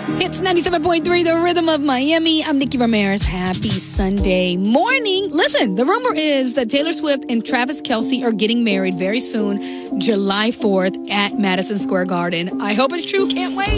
It's 97.3, the rhythm of Miami. I'm Nikki Ramirez. Happy Sunday morning. Listen, the rumor is that Taylor Swift and Travis Kelce are getting married very soon, July 4th at Madison Square Garden. I hope it's true. Can't wait.